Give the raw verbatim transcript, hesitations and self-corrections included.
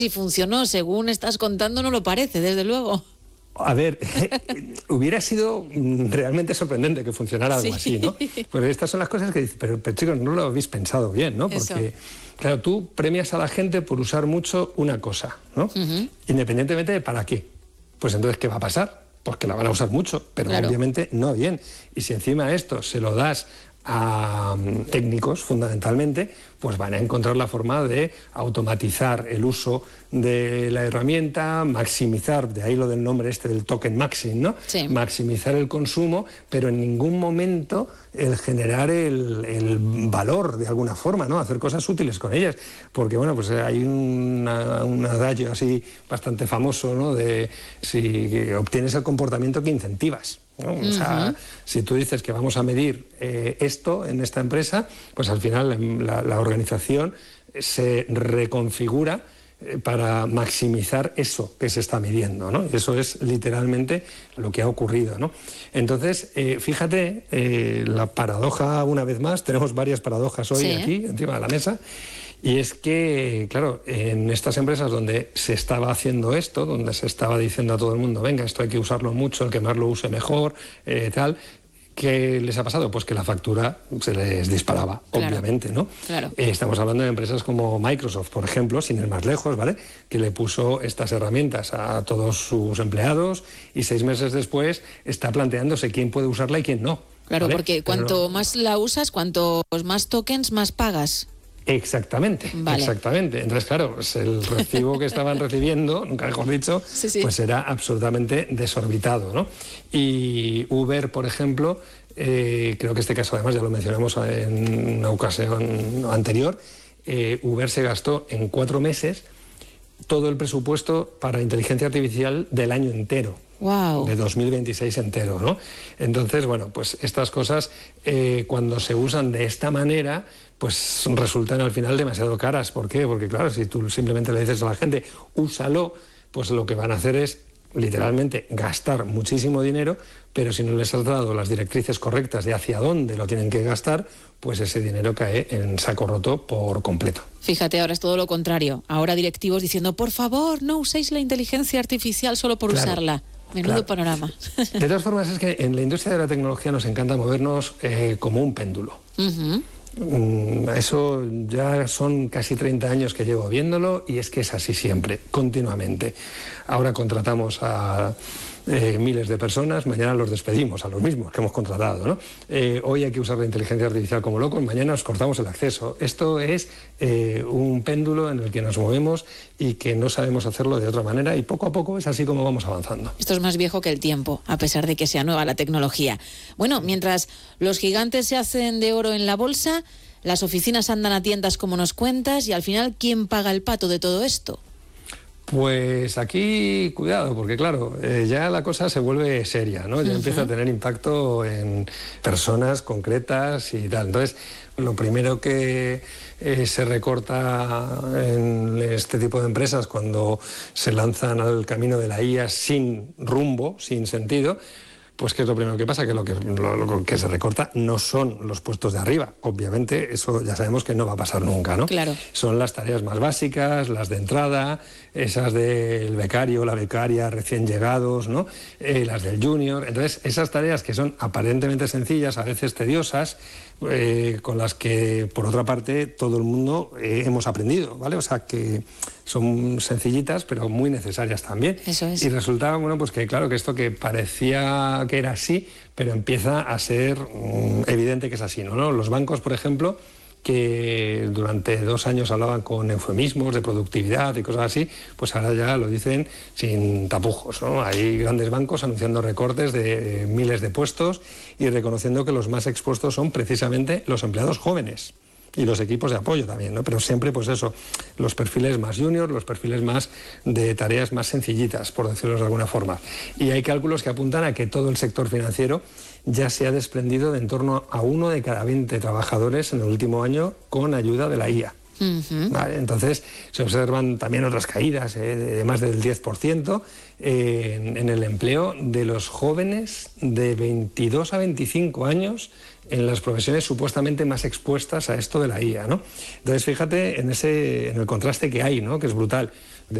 Si funcionó, según estás contando, no lo parece, desde luego. A ver, hubiera sido realmente sorprendente que funcionara algo sí. así, ¿no? Pues estas son las cosas que dices, pero, pero chicos, no lo habéis pensado bien, ¿no? Porque, Eso. claro, tú premias a la gente por usar mucho una cosa, ¿no? Uh-huh. Independientemente de para qué. Pues entonces, ¿qué va a pasar? Pues que la van a usar mucho, pero claro. obviamente no bien. Y si encima esto se lo das a um, técnicos, fundamentalmente, pues van a encontrar la forma de automatizar el uso de la herramienta, maximizar, de ahí lo del nombre este del token maxing, ¿no? Sí. Maximizar el consumo, pero en ningún momento el generar el, el valor de alguna forma, ¿no? Hacer cosas útiles con ellas, porque bueno, pues hay una, un adagio así bastante famoso, ¿no? De si obtienes el comportamiento que incentivas, ¿no? Uh-huh. O sea, si tú dices que vamos a medir eh, esto en esta empresa, pues al final la, la organización se reconfigura eh, para maximizar eso que se está midiendo, ¿no? Eso es literalmente lo que ha ocurrido, ¿no? Entonces, eh, fíjate, eh, la paradoja, una vez más, tenemos varias paradojas hoy sí, aquí, ¿eh? encima de la mesa. Y es que, claro, en estas empresas donde se estaba haciendo esto, donde se estaba diciendo a todo el mundo, venga, esto hay que usarlo mucho, el que más lo use mejor, eh, tal, ¿qué les ha pasado? Pues que la factura se les disparaba, claro, obviamente, ¿no? Claro. Eh, estamos hablando de empresas como Microsoft, por ejemplo, sin ir más lejos, ¿vale? Que le puso estas herramientas a todos sus empleados y seis meses después está planteándose quién puede usarla y quién no. Claro, ¿vale? porque cuanto no... más la usas, cuantos más tokens, más pagas. Exactamente, vale. exactamente. Entonces, claro, pues el recibo que estaban recibiendo, nunca mejor dicho, sí, sí. pues era absolutamente desorbitado, ¿no? Y Uber, por ejemplo, eh, creo que este caso además ya lo mencionamos en una ocasión anterior, eh, Uber se gastó en cuatro meses todo el presupuesto para inteligencia artificial del año entero. Wow. De dos mil veintiséis entero, ¿no? Entonces, bueno, pues estas cosas, eh, cuando se usan de esta manera, pues resultan al final demasiado caras. ¿Por qué? Porque, claro, si tú simplemente le dices a la gente, úsalo, pues lo que van a hacer es, literalmente, gastar muchísimo dinero, pero si no les has dado las directrices correctas de hacia dónde lo tienen que gastar, pues ese dinero cae en saco roto por completo. Fíjate, ahora es todo lo contrario. Ahora directivos diciendo, por favor, no uséis la inteligencia artificial solo por claro. usarla. Menudo claro. panorama. De todas formas, es que en la industria de la tecnología nos encanta movernos eh, como un péndulo. Uh-huh. Mm, eso ya son casi treinta años que llevo viéndolo y es que es así siempre, continuamente. Ahora contratamos a eh, miles de personas, mañana los despedimos a los mismos que hemos contratado, ¿no? Eh, hoy hay que usar la inteligencia artificial como locos, mañana nos cortamos el acceso. Esto es eh, un péndulo en el que nos movemos y que no sabemos hacerlo de otra manera y poco a poco es así como vamos avanzando. Esto es más viejo que el tiempo, a pesar de que sea nueva la tecnología. Bueno, mientras los gigantes se hacen de oro en la bolsa, las oficinas andan a tiendas como nos cuentas y al final, ¿quién paga el pato de todo esto? Pues aquí, cuidado, porque claro, eh, ya la cosa se vuelve seria, ¿no? Ya uh-huh. empieza a tener impacto en personas concretas y tal. Entonces, lo primero que eh, se recorta en este tipo de empresas cuando se lanzan al camino de la I A sin rumbo, sin sentido, pues ¿qué es lo primero que pasa? Que lo que, lo, lo que se recorta no son los puestos de arriba. Obviamente, eso ya sabemos que no va a pasar nunca, ¿no? Claro. Son las tareas más básicas, las de entrada, esas del becario, la becaria recién llegados, ¿no? Eh, las del junior. Entonces, esas tareas que son aparentemente sencillas, a veces tediosas, eh, con las que, por otra parte, todo el mundo eh, hemos aprendido, ¿vale? O sea, que son sencillitas, pero muy necesarias también. Eso es. Y resulta, bueno, pues que claro, que esto que parecía que era así, pero empieza a ser um, evidente que es así, ¿no? ¿no? Los bancos, por ejemplo, que durante dos años hablaban con eufemismos de productividad y cosas así, pues ahora ya lo dicen sin tapujos, ¿no? Hay grandes bancos anunciando recortes de miles de puestos y reconociendo que los más expuestos son precisamente los empleados jóvenes. Y los equipos de apoyo también, ¿no? Pero siempre, pues eso, los perfiles más junior, los perfiles más de tareas más sencillitas, por decirlo de alguna forma. Y hay cálculos que apuntan a que todo el sector financiero ya se ha desprendido de en torno a uno de cada veinte trabajadores en el último año con ayuda de la I A. Uh-huh. Vale, entonces se observan también otras caídas eh, de más del diez por ciento eh, en, en el empleo de los jóvenes de veintidós a veinticinco años en las profesiones supuestamente más expuestas a esto de la I A, ¿no? Entonces fíjate en ese en el contraste que hay, ¿no? Que es brutal.